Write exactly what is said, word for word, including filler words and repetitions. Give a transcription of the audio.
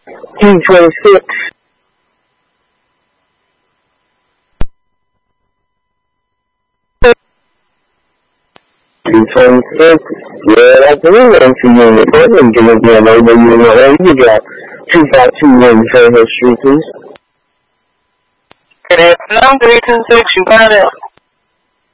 T twenty-six. T twenty-six. Yeah, that's the emergency unit. Go ahead and give us your number. You know, and you got two five two one Fairhill Street, please. Good afternoon, three two six, you got it.